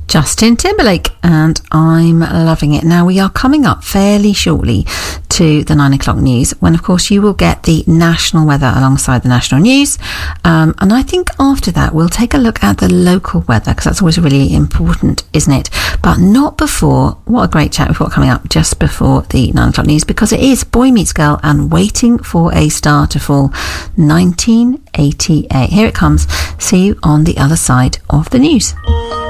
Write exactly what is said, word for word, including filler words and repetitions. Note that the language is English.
Justin Timberlake, and I'm loving it. Now, we are coming up fairly shortly to the nine o'clock news, when of course you will get the national weather alongside the national news, um, and I think after that we'll take a look at the local weather, because that's always really important, isn't it? But not before. What a great chat we've got coming up just before the nine o'clock news, because it is Boy Meets Girl and Waiting for a Star to Fall, nineteen eighty-eight. Here it comes. See you on the other side of the news.